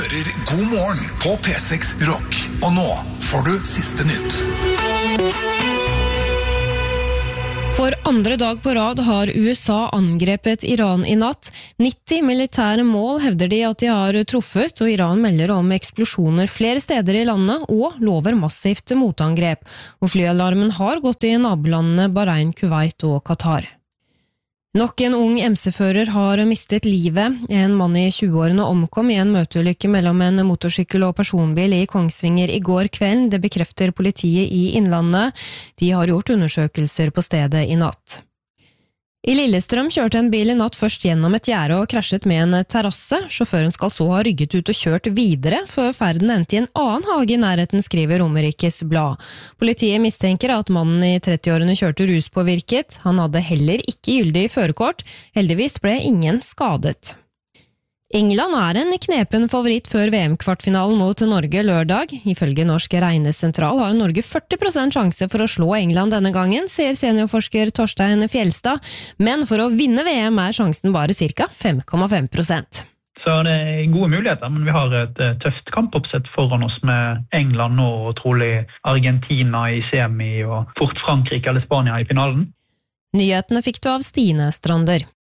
hører God morgen på P6 Rock. Og nå får du siste nytt. For andre dag på rad har USA angrepet Iran i natt. 90 militære mål hevder de at de har truffet, og Iran melder om eksplosjoner flere steder i landet og lover massivt motangrep. Og flyalarmen har gått i nabolandene Bahrain, Kuwait og Qatar. Nok en ung MC-fører har mistet livet. En mann i 20-årene omkom i en møteulykke mellom en motorsykkel og personbil i Kongsvinger i går kveld. Det bekrefter politiet i Innlandet. De har gjort undersøkelser på stedet i natt. I Lillestrøm kjørte en bil i natt først gjennom et gjerde og krasjet med en terrasse. Sjåføren skal så ha rygget ut og kjørt videre, før ferden endte i en annen hage i nærheten, skriver Romerikes Blad. Politiet mistenker at mannen i 30-årene kjørte ruspåvirket. Han hadde heller ikke gyldig førerkort. Heldigvis ble ingen skadet. England er en knepen favoritt før VM-kvartfinalen mot Norge lørdag. Ifølge Norsk Regnesentral har Norge 40% sjanse for å slå England denne gangen, sier seniorforsker Torstein Fjelstad. Men for å vinne VM er sjansen bare ca. 5,5%. Så det er gode muligheter, men vi har et tøft kampoppsett foran oss med England nå og trolig Argentina i semi og fort Frankrike eller Spania i finalen. Nyhetene fikk du av Stine Strander.